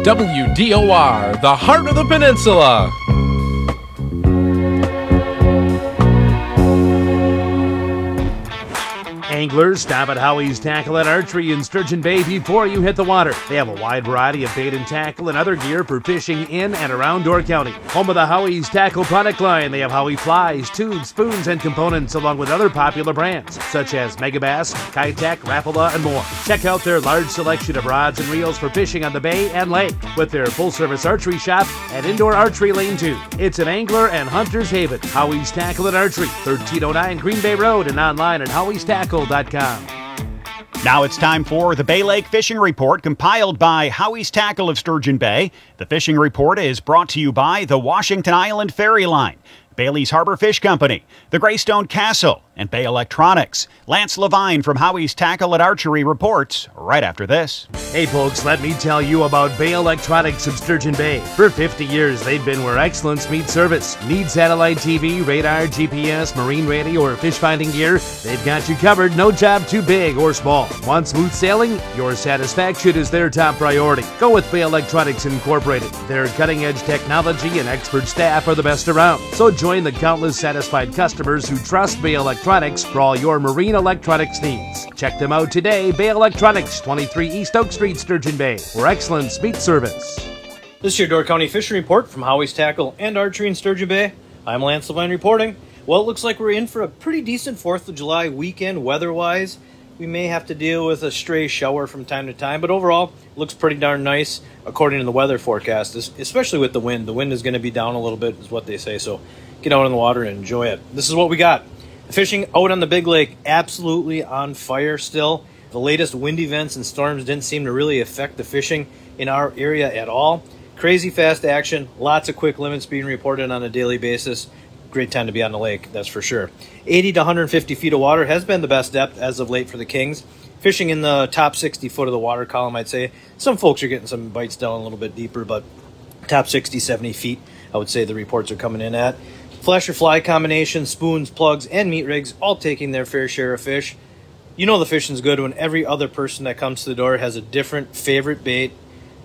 WDOR, the heart of the peninsula. Anglers, stop at Howie's Tackle and Archery in Sturgeon Bay before you hit the water. They have a wide variety of bait and tackle and other gear for fishing in and around Door County. Home of the Howie's Tackle product line, they have Howie flies, tubes, spoons, and components along with other popular brands such as Megabass, Kitech, Rapala, and more. Check out their large selection of rods and reels for fishing on the bay and lake with their full-service archery shop and indoor archery lane too. It's an angler and hunter's haven. Howie's Tackle and Archery, 1309 Green Bay Road, and online at howiestackle.com. Now it's time for the Bay Lake Fishing Report, compiled by Howie's Tackle of Sturgeon Bay. The fishing report is brought to you by the Washington Island Ferry Line, Bailey's Harbor Fish Company, the Greystone Castle, and Bay Electronics. Lance Levine from Howie's Tackle and Archery reports right after this. Hey folks, let me tell you about Bay Electronics of Sturgeon Bay. For 50 years, they've been where excellence meets service. Need satellite TV, radar, GPS, marine radio, or fish finding gear? They've got you covered, no job too big or small. Want smooth sailing? Your satisfaction is their top priority. Go with Bay Electronics Incorporated. Their cutting-edge technology and expert staff are the best around. So join the countless satisfied customers who trust Bay Electronics for all your marine electronics needs. Check them out today, Bay Electronics, 23 East Oak Street, Sturgeon Bay, where excellence meets service. This is your Door County Fishing Report from Howie's Tackle and Archery in Sturgeon Bay. I'm Lance Levine reporting. Well, it looks like we're in for a pretty decent 4th of July weekend weather-wise. We may have to deal with a stray shower from time to time, but overall, it looks pretty darn nice according to the weather forecast, especially with the wind. The wind is going to be down a little bit, is what they say, so get out in the water and enjoy it. This is what we got. Fishing out on the Big Lake, absolutely on fire still. The latest wind events and storms didn't seem to really affect the fishing in our area at all. Crazy fast action, lots of quick limits being reported on a daily basis. Great time to be on the lake, that's for sure. 80 to 150 feet of water has been the best depth as of late for the Kings. Fishing in the top 60 foot of the water column, I'd say. Some folks are getting some bites down a little bit deeper, but top 60, 70 feet, I would say the reports are coming in at. Flasher fly combination, spoons, plugs, and meat rigs all taking their fair share of fish. You know the fishing's good when every other person that comes to the door has a different favorite bait,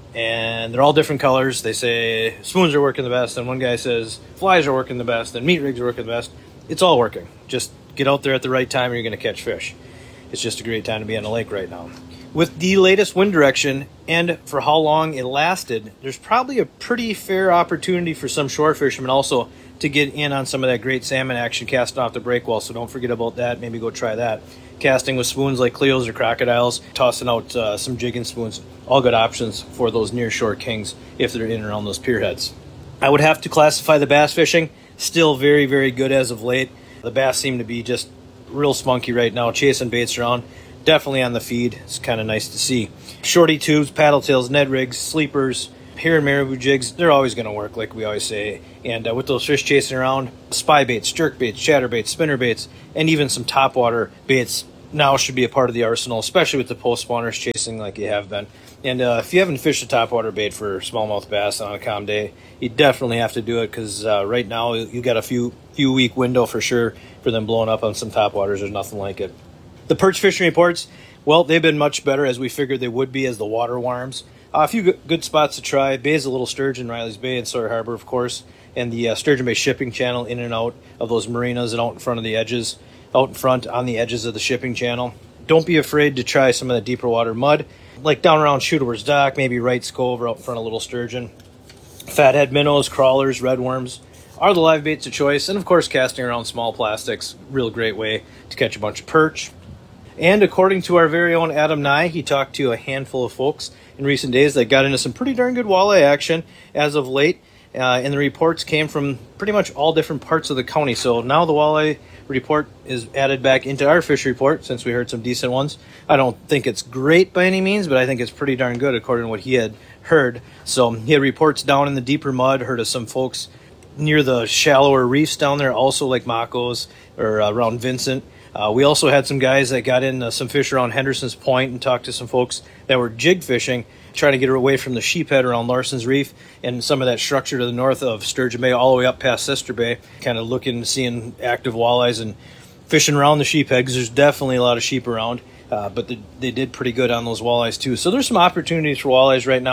and they're all different colors. They say spoons are working the best, and one guy says flies are working the best, and meat rigs are working the best. It's all working. Just get out there at the right time and you're going to catch fish. It's just a great time to be on the lake right now. With the latest wind direction and for how long it lasted, there's probably a pretty fair opportunity for some shore fishermen also to get in on some of that great salmon action casting off the breakwall, so don't forget about that. Maybe go try that. Casting with spoons like Cleos or crocodiles, tossing out some jigging spoons, all good options for those near shore kings if they're in and around those pier heads. I would have to classify the bass fishing still very, very good as of late. The bass seem to be just real spunky right now, chasing baits around. Definitely on the feed. It's kind of nice to see. Shorty tubes, paddle tails, Ned rigs, sleepers, here and marabou jigs, they're always going to work like we always say. And with those fish chasing around, spy baits, jerk baits, chatter baits, spinner baits, and even some topwater baits now should be a part of the arsenal, especially with the post spawners chasing like you have been. And if you haven't fished a topwater bait for smallmouth bass on a calm day, you definitely have to do it, because right now you got a few week window for sure for them blowing up on some topwaters. There's nothing like it. The perch fishing reports, well, they've been much better as we figured they would be as the water warms. A few good spots to try. Bay's a Little Sturgeon, Riley's Bay, and Sawyer Harbor, of course, and the Sturgeon Bay shipping channel in and out of those marinas and out in front of the edges, out in front on the edges of the shipping channel. Don't be afraid to try some of the deeper water mud, like down around Shooter's Dock, maybe Wright's Cove or out in front of Little Sturgeon. Fathead minnows, crawlers, redworms are the live baits of choice, and of course casting around small plastics, real great way to catch a bunch of perch. And according to our very own Adam Nye, he talked to a handful of folks in recent days that got into some pretty darn good walleye action as of late. And the reports came from pretty much all different parts of the county. So now the walleye report is added back into our fish report, since we heard some decent ones. I don't think it's great by any means, but I think it's pretty darn good according to what he had heard. So he had reports down in the deeper mud, heard of some folks near the shallower reefs down there, also like Mako's or around Vincent. We also had some guys that got in some fish around Henderson's Point and talked to some folks that were jig fishing, trying to get away from the sheephead around Larson's Reef and some of that structure to the north of Sturgeon Bay all the way up past Sister Bay, kind of looking, seeing active walleyes and fishing around the sheephead, because there's definitely a lot of sheep around. But they did pretty good on those walleyes too. So there's some opportunities for walleyes right now.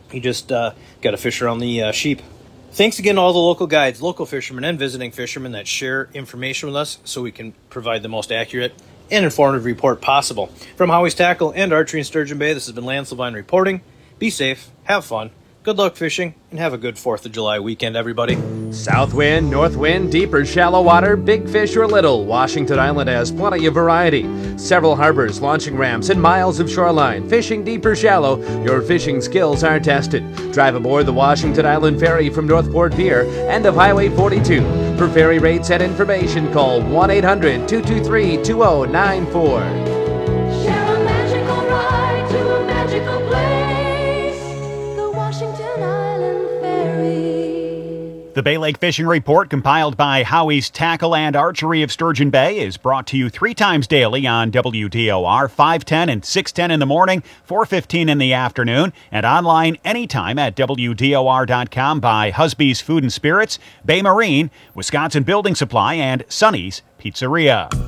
You just got to fish around the sheep. Thanks again to all the local guides, local fishermen, and visiting fishermen that share information with us so we can provide the most accurate and informative report possible. From Howie's Tackle and Archery in Sturgeon Bay, this has been Lance Levine reporting. Be safe, have fun, good luck fishing, and have a good 4th of July weekend, everybody. South wind, north wind, deep or shallow water, big fish or little, Washington Island has plenty of variety. Several harbors, launching ramps, and miles of shoreline. Fishing deep or shallow, your fishing skills are tested. Drive aboard the Washington Island Ferry from Northport Pier, end of Highway 42. For ferry rates and information, call 1-800-223-2094. Share a magical ride to a magical place, the Washington Island Ferry. The Bay Lake Fishing Report, compiled by Howie's Tackle and Archery of Sturgeon Bay, is brought to you 3 times daily on WDOR, 5:10 and 6:10 in the morning, 4:15 in the afternoon, and online anytime at WDOR.com by Husby's Food and Spirits, Bay Marine, Wisconsin Building Supply, and Sonny's Pizzeria.